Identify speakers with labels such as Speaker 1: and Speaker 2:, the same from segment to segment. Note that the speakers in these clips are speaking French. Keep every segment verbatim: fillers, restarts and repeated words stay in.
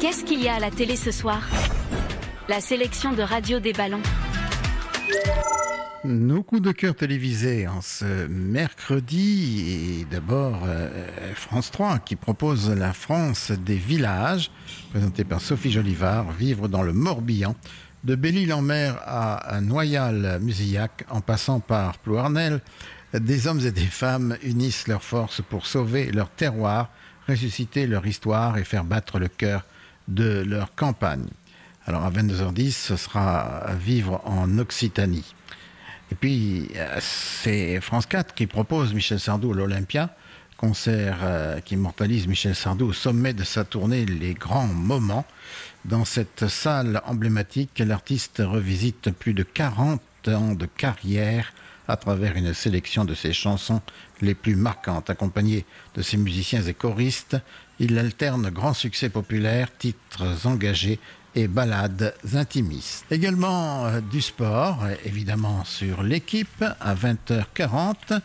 Speaker 1: Qu'est-ce qu'il y a à la télé ce soir? La sélection de Radio des Ballons.
Speaker 2: Nos coups de cœur télévisés en ce mercredi, et d'abord euh, France trois qui propose La France des villages, présenté par Sophie Jolivard, vivre dans le Morbihan, de Belle-Île-en-Mer à Noyal-Musillac, en passant par Plouarnel. Des hommes et des femmes unissent leurs forces pour sauver leur terroir, ressusciter leur histoire et faire battre le cœur de leur campagne. Alors à vingt-deux heures dix, ce sera Vivre en Occitanie. Et puis, c'est France quatre qui propose Michel Sardou à l'Olympia, concert euh, qui immortalise Michel Sardou au sommet de sa tournée Les Grands Moments. Dans cette salle emblématique, l'artiste revisite plus de quarante ans de carrière à travers une sélection de ses chansons les plus marquantes. Accompagné de ses musiciens et choristes, il alterne grands succès populaires, titres engagés et ballades intimistes. Également euh, du sport, évidemment sur l'équipe, à vingt heures quarante,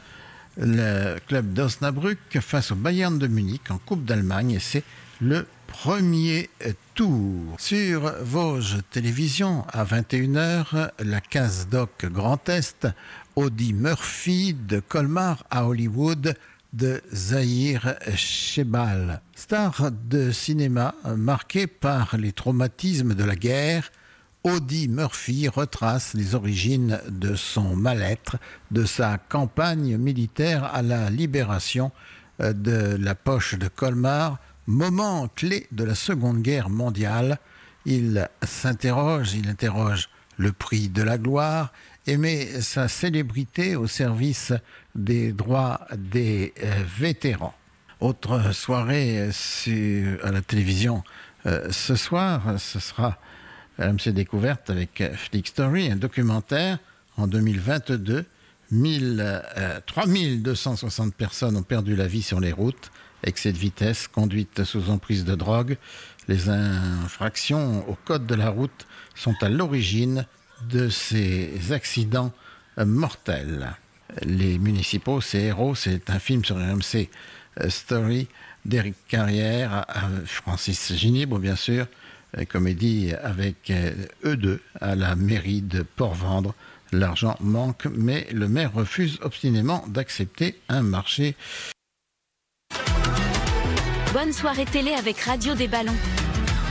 Speaker 2: le club d'Osnabrück face au Bayern de Munich en Coupe d'Allemagne, et c'est le premier tour. Sur Vosges Télévisions, à vingt et une heures, la case doc Grand Est, Audie Murphy de Colmar à Hollywood, de Zahir Chebal. Star de cinéma marquée par les traumatismes de la guerre, Audie Murphy retrace les origines de son mal-être, de sa campagne militaire à la libération de la poche de Colmar, moment clé de la Seconde Guerre mondiale. Il s'interroge, il interroge le prix de la gloire et met sa célébrité au service des droits des euh, vétérans. Autre soirée sur, à la télévision euh, ce soir, ce sera M C Découverte avec Flick Story, un documentaire en deux mille vingt-deux. mille, euh, trois mille deux cent soixante personnes ont perdu la vie sur les routes. Excès de vitesse, conduite sous emprise de drogue. Les infractions au code de la route sont à l'origine de ces accidents mortels. Les municipaux, ces héros, c'est un film sur M C Story d'Éric Carrière, Francis Ginibre bien sûr, comédie avec eux deux à la mairie de Port-Vendre. L'argent manque, mais le maire refuse obstinément d'accepter un marché.
Speaker 1: Bonne soirée télé avec Radio des Ballons.